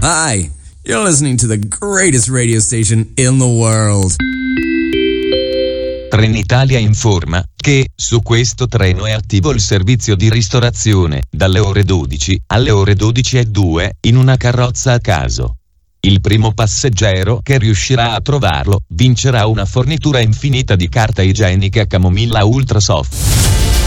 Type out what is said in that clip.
Hi, you're listening to the greatest radio station in the world. Trenitalia informa che su questo treno è attivo il servizio di ristorazione dalle ore 12 alle ore 12:02 in una carrozza a caso. Il primo passeggero che riuscirà a trovarlo vincerà una fornitura infinita di carta igienica Camomilla Ultra Soft.